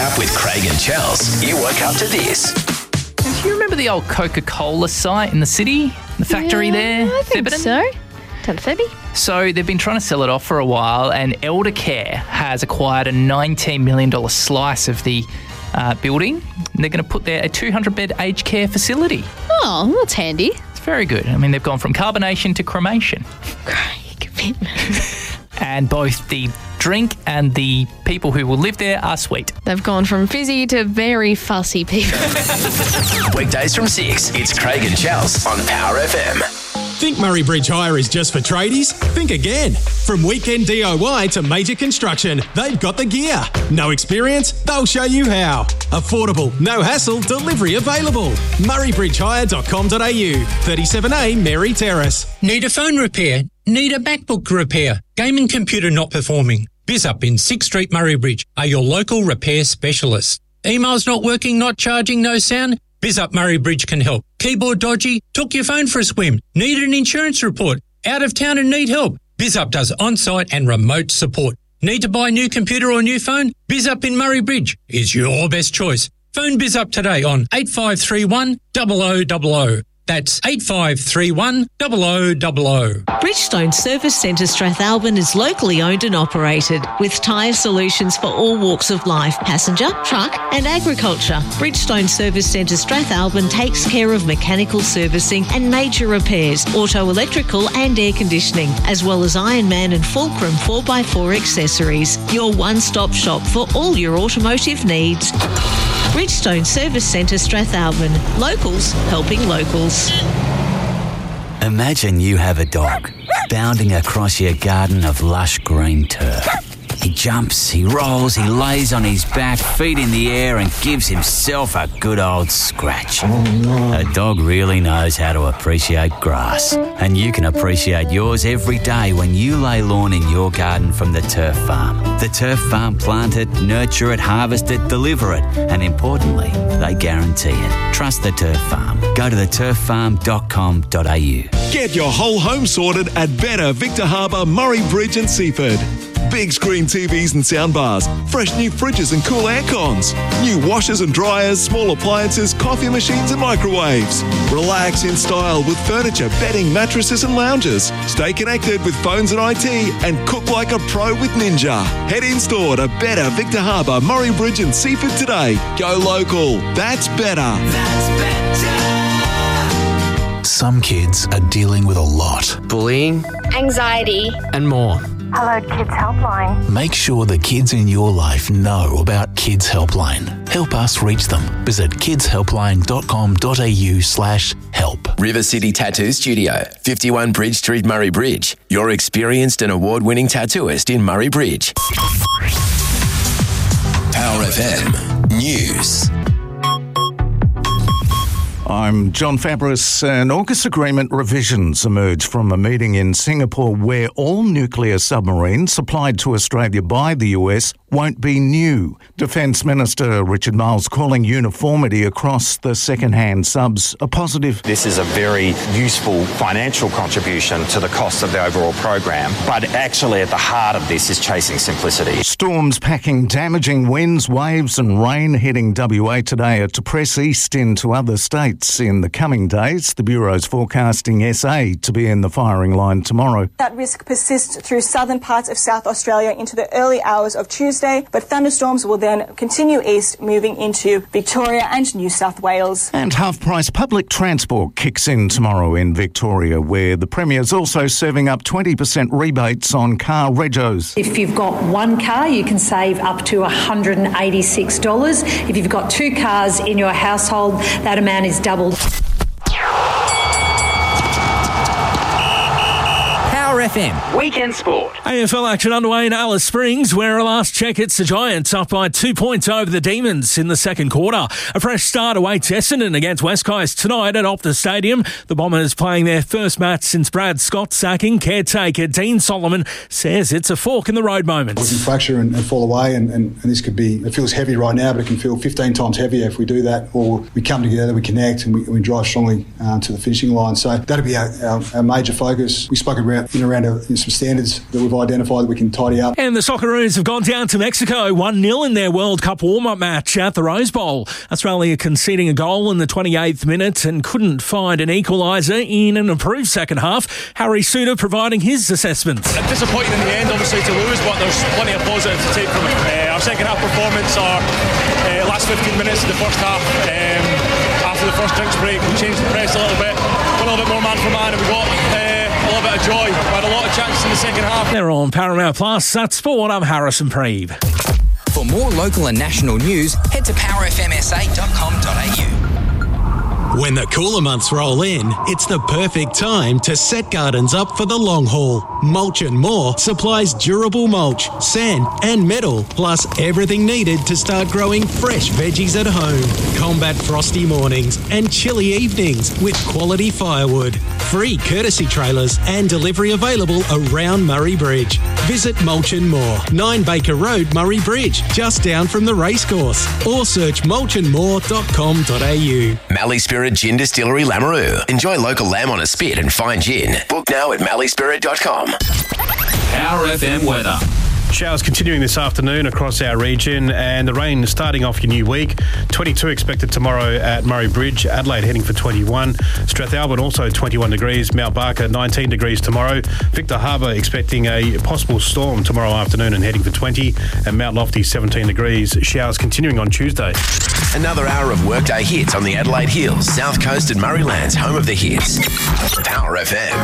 up with Craig and Chels. You woke up to this. Do you remember the old Coca-Cola site in the city? The factory there? I think Thebarton? so. Phoebe? So they've been trying to sell it off for a while, and Eldercare has acquired a $19 million slice of the building. And they're going to put there a 200-bed aged care facility. Oh, that's handy. It's very good. I mean, they've gone from carbonation to cremation. Great commitment. And both the drink and the people who will live there are sweet. They've gone from fizzy to very fussy people. Weekdays from 6, it's Craig and Chels on Power FM. Think Murray Bridge Hire is just for tradies? Think again. From weekend DIY to major construction, they've got the gear. No experience? They'll show you how. Affordable, no hassle, delivery available. murraybridgehire.com.au, 37A Mary Terrace. Need a phone repair? Need a MacBook repair? Gaming computer not performing? BizUp in 6th Street, Murray Bridge are your local repair specialists. Emails not working, not charging, no sound? BizUp Murray Bridge can help. Keyboard dodgy? Took your phone for a swim? Need an insurance report? Out of town and need help? BizUp does on-site and remote support. Need to buy a new computer or new phone? BizUp in Murray Bridge is your best choice. Phone BizUp today on 8531 0000. That's 8531 0000. Bridgestone Service Centre Strathalbyn is locally owned and operated with tyre solutions for all walks of life, passenger, truck and agriculture. Bridgestone Service Centre Strathalbyn takes care of mechanical servicing and major repairs, auto, electrical and air conditioning, as well as Ironman and Fulcrum 4x4 accessories. Your one-stop shop for all your automotive needs. Bridgestone Service Centre Strathalbyn. Locals helping locals. Imagine you have a dog bounding across your garden of lush green turf. He jumps, he rolls, he lays on his back, feet in the air and gives himself a good old scratch. A dog really knows how to appreciate grass. And you can appreciate yours every day when you lay lawn in your garden from the Turf Farm. The Turf Farm plant it, nurture it, harvest it, deliver it. And importantly, they guarantee it. Trust the Turf Farm. Go to theturffarm.com.au. Get your whole home sorted at Better Victor Harbour, Murray Bridge and Seaford. Big screen TVs and soundbars, fresh new fridges and cool air cons, new washers and dryers, small appliances, coffee machines and microwaves. Relax in style with furniture, bedding, mattresses and lounges. Stay connected with phones and IT and cook like a pro with Ninja. Head in store to Better Victor Harbour, Murray Bridge and Seaford today. Go local. That's better. That's better. Some kids are dealing with a lot. Bullying, anxiety, and more. Hello Kids Helpline. Make sure the kids in your life know about Kids Helpline. Help us reach them. Visit kidshelpline.com.au/help. River City Tattoo Studio, 51 Bridge Street, Murray Bridge. Your experienced and award-winning tattooist in Murray Bridge. Power FM News. I'm John Fabris. An AUKUS agreement revisions emerge from a meeting in Singapore where all nuclear submarines supplied to Australia by the US won't be new. Defence Minister Richard Marles calling uniformity across the second-hand subs a positive. This is a very useful financial contribution to the cost of the overall program, but actually at the heart of this is chasing simplicity. Storms packing damaging winds, waves and rain hitting WA today are to press east into other states in the coming days. The Bureau's forecasting SA to be in the firing line tomorrow. That risk persists through southern parts of South Australia into the early hours of Tuesday, but thunderstorms will then continue east, moving into Victoria and New South Wales. And half-price public transport kicks in tomorrow in Victoria, where the Premier's also serving up 20% rebates on car regos. If you've got one car, you can save up to $186. If you've got two cars in your household, that amount is doubled. FM. Weekend Sport. AFL action underway in Alice Springs, where a last check it's the Giants up by 2 points over the Demons in the second quarter. A fresh start awaits Essendon against West Coast tonight at Optus Stadium. The Bombers playing their first match since Brad Scott sacking. Caretaker Dean Solomon says it's a fork in the road moment. We can fracture and fall away and this could be, it feels heavy right now, but it can feel 15 times heavier if we do that, or we come together, we connect and we drive strongly to the finishing line. So that'll be our major focus. We spoke around around some standards that we've identified that we can tidy up. And the Socceroos have gone down to Mexico 1-0 in their World Cup warm-up match at the Rose Bowl. Australia conceding a goal in the 28th minute and couldn't find an equaliser in an improved second half. Harry Suter providing his assessment. Disappointing in the end, obviously, to lose, but there's plenty of positives to take from it. Our second half performance, our last 15 minutes of the first half, after the first drinks break, we changed the press a little bit, a little bit more man for man, and we got a little bit of joy. We had a lot of chances in the second half. They're on Paramount Plus. That's Sport. I'm Harrison Preeve. For more local and national news, head to powerfmsa.com.au. When the cooler months roll in, it's the perfect time to set gardens up for the long haul. Mulch and More supplies durable mulch, sand and metal, plus everything needed to start growing fresh veggies at home. Combat frosty mornings and chilly evenings with quality firewood. Free courtesy trailers and delivery available around Murray Bridge. Visit Mulch and More, 9 Baker Road, Murray Bridge, just down from the racecourse, or search mulchandmore.com.au. Mallee Spirit Gin Distillery, Lamoureux. Enjoy local lamb on a spit and fine gin. Book now at malleespirit.com. Power FM weather. Showers continuing this afternoon across our region, and the rain starting off your new week. 22 expected tomorrow at Murray Bridge. Adelaide heading for 21. Strathalbyn also 21 degrees. Mount Barker 19 degrees tomorrow. Victor Harbour expecting a possible storm tomorrow afternoon and heading for 20. And Mount Lofty 17 degrees. Showers continuing on Tuesday. Another hour of workday hits on the Adelaide Hills, South Coast and Murrayland's home of the hits. Power FM.